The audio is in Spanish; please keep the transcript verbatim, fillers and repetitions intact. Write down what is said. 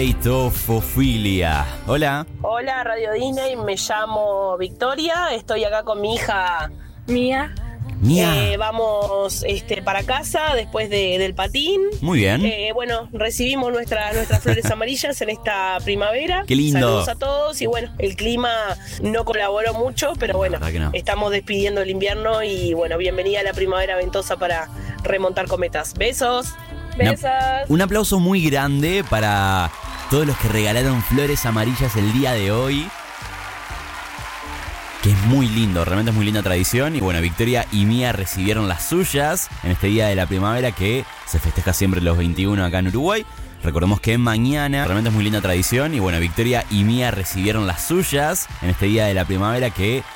Peitofofilia. Hola. Hola, Radio Disney, me llamo Victoria, estoy acá con mi hija Mía. Mía. Eh, vamos este, para casa después de, del patín. Muy bien. Eh, bueno, recibimos nuestra, nuestras flores amarillas en esta primavera. Qué lindo. Saludos a todos y bueno, el clima no colaboró mucho, pero bueno, La verdad que no. estamos despidiendo el invierno y bueno, bienvenida a la primavera ventosa para remontar cometas. Besos. Una- Besos. Un aplauso muy grande para todos los que regalaron flores amarillas el día de hoy. Que es muy lindo, realmente es muy linda tradición. Y bueno, Victoria y Mía recibieron las suyas en este día de la primavera que se festeja siempre los veintiuno acá en Uruguay. Recordemos que mañana, realmente es muy linda tradición. Y bueno, Victoria y Mía recibieron las suyas en este día de la primavera que